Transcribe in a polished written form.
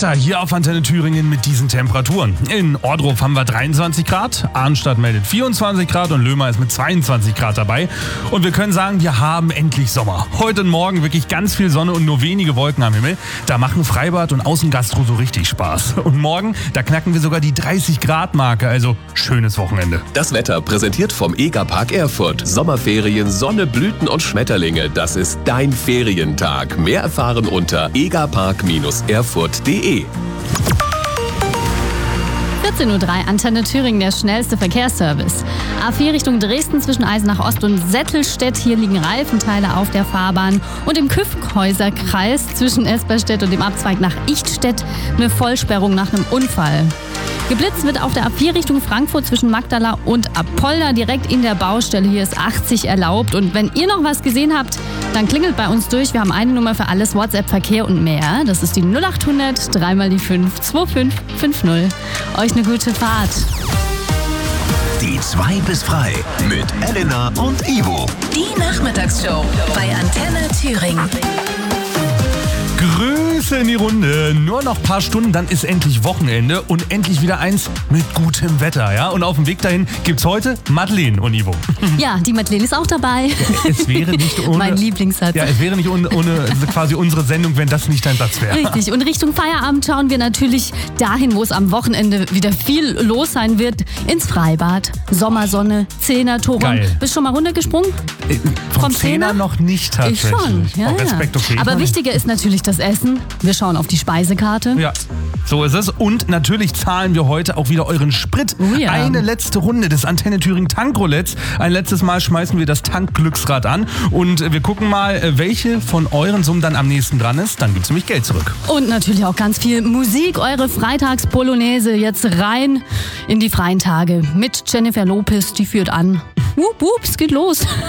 Wetter hier auf Antenne Thüringen mit diesen Temperaturen. In Ohrdruf haben wir 23 Grad, Arnstadt meldet 24 Grad und Löhmer ist mit 22 Grad dabei. Und wir können sagen, wir haben endlich Sommer. Heute und morgen wirklich ganz viel Sonne und nur wenige Wolken am Himmel. Da machen Freibad und Außengastro so richtig Spaß. Und morgen, da knacken wir sogar die 30 Grad Marke, also schönes Wochenende. Das Wetter präsentiert vom EGA-Park Erfurt. Sommerferien, Sonne, Blüten und Schmetterlinge. Das ist dein Ferientag. Mehr erfahren unter egapark-erfurt.de. 14:03 Uhr, Antenne Thüringen, der schnellste Verkehrsservice. A4 Richtung Dresden zwischen Eisenach Ost und Settelstedt. Hier liegen Reifenteile auf der Fahrbahn. Und im Küffenhäuser Kreis zwischen Esperstedt und dem Abzweig nach Ichtstedt eine Vollsperrung nach einem Unfall. Geblitzt wird auf der A4 Richtung Frankfurt zwischen Magdala und Apolda direkt in der Baustelle. Hier ist 80 erlaubt. Und wenn ihr noch was gesehen habt, dann klingelt bei uns durch. Wir haben eine Nummer für alles, WhatsApp, Verkehr und mehr. Das ist die 0800 3 mal die 5 2550. Euch eine gute Fahrt. Die 2 bis frei mit Elena und Ivo. Die Nachmittagsshow bei Antenne Thüringen. Grüße in die Runde. Nur noch ein paar Stunden, dann ist endlich Wochenende und endlich wieder eins mit gutem Wetter. Ja? Und auf dem Weg dahin gibt's heute Madeleine und Ivo. Ja, die Madeleine ist auch dabei. Es wäre nicht ohne... Mein Lieblingssatz. Ja, es wäre nicht ohne quasi unsere Sendung, wenn das nicht dein Satz wäre. Richtig. Und Richtung Feierabend schauen wir natürlich dahin, wo es am Wochenende wieder viel los sein wird. Ins Freibad, Sommersonne, Zehner-Turm. Geil. Bist du schon mal runtergesprungen? Vom Zehner noch nicht tatsächlich. Ich schon, ja. Oh, Respekt, okay. Aber wichtiger ist natürlich das Essen. Wir schauen auf die Speisekarte. Ja, so ist es. Und natürlich zahlen wir heute auch wieder euren Sprit. Oh ja. Eine letzte Runde des Antenne Thüringen Tankroulettes. Ein letztes Mal schmeißen wir das Tankglücksrad an. Und wir gucken mal, welche von euren Summen dann am nächsten dran ist. Dann gibt's nämlich Geld zurück. Und natürlich auch ganz viel Musik. Eure Freitagspolonaise jetzt rein in die freien Tage. Mit Jennifer Lopez, die führt an. Wup, wup, es geht los.